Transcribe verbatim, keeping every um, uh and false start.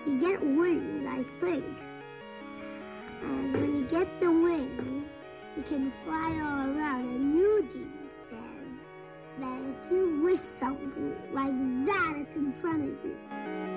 you get wings, I think. And when you get the wings, you can fly all around. And Eugene says that if you wish something like that, it's in front of you.